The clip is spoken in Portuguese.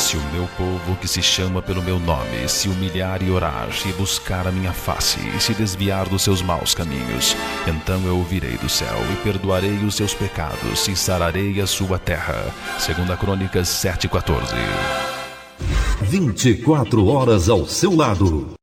Se o meu povo que se chama pelo meu nome se humilhar e orar e buscar a minha face e se desviar dos seus maus caminhos, então eu ouvirei do céu e perdoarei os seus pecados e sararei a sua terra. 2 Crônicas 7:14. 24 horas ao seu lado.